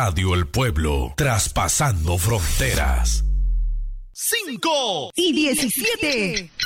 Radio El Pueblo, traspasando fronteras. 5 y 17.